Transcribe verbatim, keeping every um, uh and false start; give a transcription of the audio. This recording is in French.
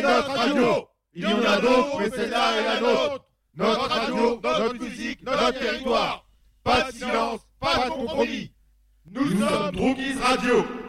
est notre radio. Il y en a d'autres, mais celle-là est la nôtre. Notre radio, notre musique, notre territoire. Pas de silence, pas de compromis. Nous sommes Droogies Radio.